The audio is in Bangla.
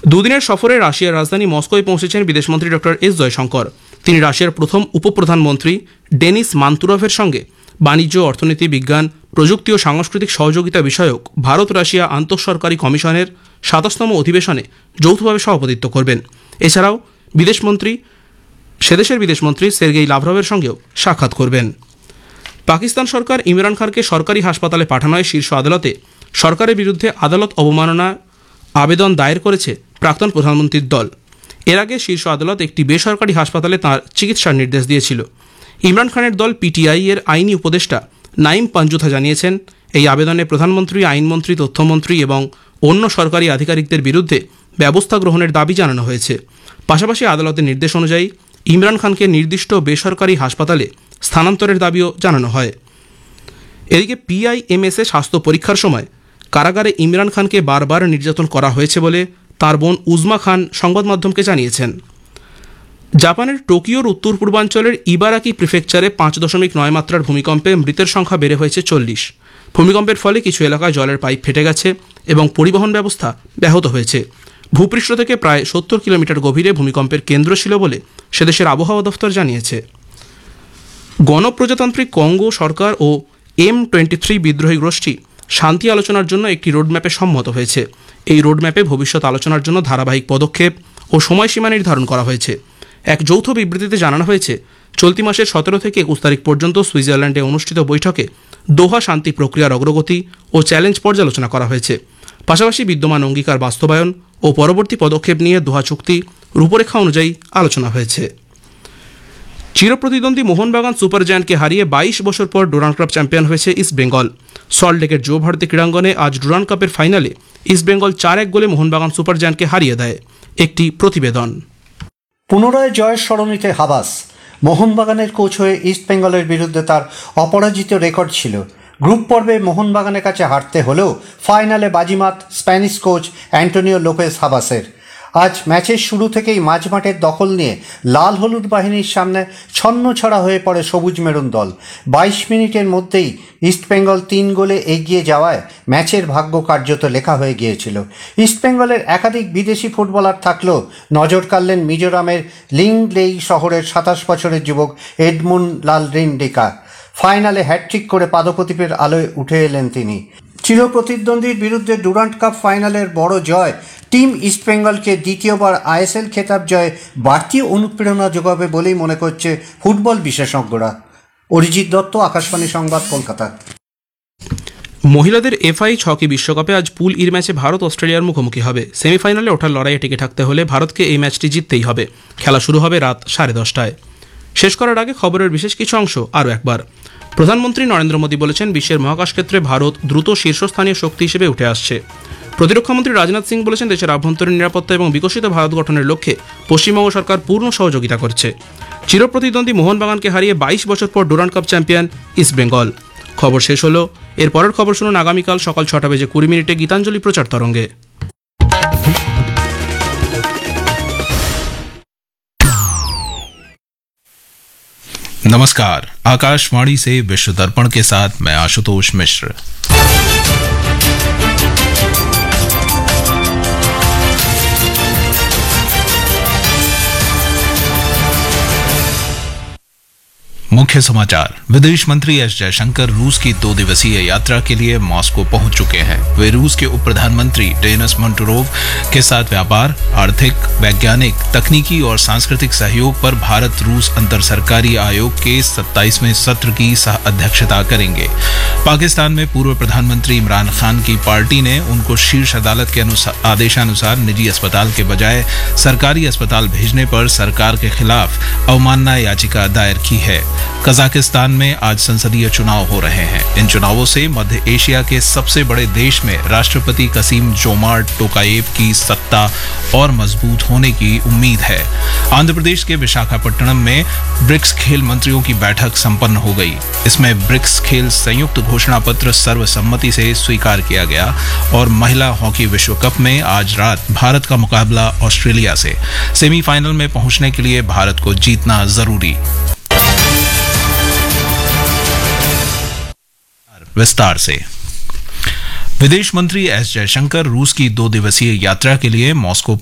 দুদিনের সফরে রাশিয়ার রাজধানী মস্কোয় পৌঁছেছেন বিদেশমন্ত্রী ডক্টর এস জয়শঙ্কর। তিনি রাশিয়ার প্রথম উপপ্রধানমন্ত্রী ডেনিস মান্তুরভের সঙ্গে বাণিজ্য, অর্থনীতি, বিজ্ঞান, প্রযুক্তি ও সাংস্কৃতিক সহযোগিতা বিষয়ক ভারত রাশিয়া আন্তঃসরকারি কমিশনের ২৭তম অধিবেশনে যৌথভাবে সভাপতিত্ব করবেন। এছাড়াও সেদেশের বিদেশমন্ত্রী সের্গেই লাভরভের সঙ্গেও সাক্ষাৎ করবেন। পাকিস্তান সরকার ইমরান খানকে সরকারি হাসপাতালে পাঠানোয় শীর্ষ আদালতে সরকারের বিরুদ্ধে আদালত অবমাননা আবেদন দায়ের করেছে প্রাক্তন প্রধানমন্ত্রীর দল। এর আগে শীর্ষ আদালত একটি বেসরকারি হাসপাতালে তাঁর চিকিৎসার নির্দেশ দিয়েছিল। ইমরান খানের দল পিটিআই এর আইনি উপদেষ্টা নাইম পাঞ্জুথা জানিয়েছেন, এই আবেদনে প্রধানমন্ত্রী, আইনমন্ত্রী, তথ্যমন্ত্রী এবং অন্য সরকারি আধিকারিকদের বিরুদ্ধে ব্যবস্থা গ্রহণের দাবি জানানো হয়েছে। পাশাপাশি আদালতের নির্দেশ অনুযায়ী ইমরান খানকে নির্দিষ্ট বেসরকারি হাসপাতালে স্থানান্তরের দাবিও জানানো হয়। এদিকে পিআইএমএসে স্বাস্থ্য পরীক্ষার সময় কারাগারে ইমরান খানকে বারবার নির্যাতন করা হয়েছে বলে তার বোন উজমা খান সংবাদ মাধ্যমকে জানিয়েছেন। জাপানের টোকিওর উত্তর পূর্বাঞ্চলের ইবারাকি প্রিফেকচারে 5.9 মাত্রার ভূমিকম্পে মৃতের সংখ্যা বেড়ে হয়েছে 40। ভূমিকম্পের ফলে কিছু এলাকায় জলের পাইপ ফেটে গেছে এবং পরিবহন ব্যবস্থা ব্যাহত হয়েছে। ভূপৃষ্ঠ থেকে প্রায় 70 কিলোমিটার গভীরে ভূমিকম্পের কেন্দ্র ছিল বলে সেদেশের আবহাওয়া দফতর জানিয়েছে। গণপ্রজাতান্ত্রিক কঙ্গো সরকার ও M23 বিদ্রোহী গোষ্ঠী শান্তি আলোচনার জন্য একটি রোডম্যাপে সম্মত হয়েছে। এই রোডম্যাপে ভবিষ্যৎ আলোচনার জন্য ধারাবাহিক পদক্ষেপ ও সময়সীমা নির্ধারণ করা হয়েছে। এক যৌথ বিবৃতিতে জানানো হয়েছে, চলতি মাসের 17 থেকে 21 তারিখ পর্যন্ত সুইজারল্যান্ডে অনুষ্ঠিত বৈঠকে দোহা শান্তি প্রক্রিয়ার অগ্রগতি ও চ্যালেঞ্জ পর্যালোচনা করা হয়েছে। পাশাপাশি বিদ্যমান অঙ্গীকার বাস্তবায়ন ও পরবর্তী পদক্ষেপ নিয়ে দোহা চুক্তি রূপরেখা অনুযায়ী আলোচনা হয়েছে। চিরপ্রতিদ্বন্দ্বী মোহনবাগান সুপার জায়ান্টকে হারিয়ে 22 বছর পর ডুরান্ড কাপ চ্যাম্পিয়ন হয়েছে ইস্টবেঙ্গল। সল্টলেকের জো ভারতী ক্রীড়াঙ্গনে আজ ডুরান্ড কাপের ফাইনালে ইস্টবেঙ্গল 4-1 গোলে মোহনবাগান সুপার জায়ান্টকে হারিয়ে দেয়। একটি প্রতিবেদন। পুনরায় জয়ের স্মরণীতে হাবাস। মোহনবাগানের কোচ হয়ে ইস্টবেঙ্গলের বিরুদ্ধে তার অপরাজিত রেকর্ড ছিল। গ্রুপ পর্বে মোহনবাগানের কাছে হারতে হলেও ফাইনালে বাজিমাত স্প্যানিশ কোচ অ্যান্টোনিও লোপেজ হাবাসের। আজ ম্যাচের শুরু থেকেই মাঝমাঠের দখল নিয়ে লাল হলুদ বাহিনীর সামনে ছন্নছাড়া হয়ে পড়ে সবুজ মেরুন দল। 22 মিনিটের মধ্যেই ইস্টবেঙ্গল 3 গোলে এগিয়ে যাওয়ায় ম্যাচের ভাগ্য কার্যত লেখা হয়ে গিয়েছিল। ইস্টবেঙ্গলের একাধিক বিদেশি ফুটবলার থাকলেও নজর কাড়লেন মিজোরামের লিংলেই শহরের 27 বছরের যুবক এডমুন লালরিন্ডিকা। ফাইনালে হ্যাটট্রিক করে পাদপ্রদীপের আলোয় উঠে এলেন তিনি। চিরপ্রতিদ্বন্দ্বীর বিরুদ্ধে ডুরান্ড কাপ ফাইনালের বড় জয় টিম ইস্টবেঙ্গলকে দ্বিতীয়বার আইএসএল খেতাব জয়ে বাড়তি অনুপ্রেরণা যোগাবে বলেই মনে করছে ফুটবল বিশেষজ্ঞরা। অরিজিৎ দত্ত, আকাশবাণী সংবাদ, কলকাতা। মহিলাদের এফআই হকি বিশ্বকাপে আজ পুল ইর ম্যাচে ভারত অস্ট্রেলিয়ার মুখোমুখি হবে। সেমিফাইনালে ওঠার লড়াইয়ে টিকে থাকতে হলে ভারতকে এই ম্যাচটি জিততেই হবে। খেলা শুরু হবে রাত 10:30টায়। শেষ করার আগে খবরের বিশেষ কিছু অংশ আরও একবার। প্রধানমন্ত্রী নরেন্দ্র মোদী বলেছেন, বিশ্বের মহাকাশ ক্ষেত্রে ভারত দ্রুত শীর্ষস্থানীয় শক্তি হিসেবে উঠে আসছে। প্রতিরক্ষামন্ত্রী রাজনাথ সিং বলেছেন, দেশের আভ্যন্তরীণ নিরাপত্তা এবং বিকশিত ভারত গঠনের লক্ষ্যে পশ্চিমবঙ্গ সরকার পূর্ণ সহযোগিতা করছে। চিরপ্রতিদ্বন্দ্বী মোহনবাগানকে হারিয়ে 22 বছর পর ডুরান্ড কাপ চ্যাম্পিয়ন ইস্টবেঙ্গল। খবর শেষ হলো। এর পরের খবর শুনুন আগামীকাল সকাল 6:20 গীতাঞ্জলি প্রচার তরঙ্গে। नमस्कार, आकाशवाणी से विश्व दर्पण के साथ मैं आशुतोष मिश्र। मुख्य समाचार। विदेश मंत्री एस जयशंकर रूस की 2 दिवसीय यात्रा के लिए मॉस्को पहुंच चुके हैं। वे रूस के उप प्रधानमंत्री डेनिस मांतुरोव के साथ व्यापार, आर्थिक, वैज्ञानिक, तकनीकी और सांस्कृतिक सहयोग पर भारत रूस अंतर सरकारी आयोग के 27वें सत्र की सह अध्यक्षता करेंगे। पाकिस्तान में पूर्व प्रधानमंत्री इमरान खान की पार्टी ने उनको शीर्ष अदालत के आदेशानुसार निजी अस्पताल के बजाय सरकारी अस्पताल भेजने पर सरकार के खिलाफ अवमानना याचिका दायर की है। कजाकिस्तान में आज संसदीय चुनाव हो रहे हैं। इन चुनावों से मध्य एशिया के सबसे बड़े देश में राष्ट्रपति कसीम जोमार्ट टोकायेव की सत्ता और मजबूत होने की उम्मीद है। आंध्र प्रदेश के विशाखापट्टनम में ब्रिक्स खेल मंत्रियों की बैठक संपन्न हो गई। इसमें ब्रिक्स खेल संयुक्त घोषणा पत्र सर्वसम्मति से स्वीकार किया गया और महिला हॉकी विश्व कप में आज रात भारत का मुकाबला ऑस्ट्रेलिया से। सेमीफाइनल में पहुंचने के लिए भारत को जीतना जरूरी। विस्तार से। विदेश मंत्री एस जयशंकर रूस की 2 दिवसीय यात्रा के लिए मॉस्को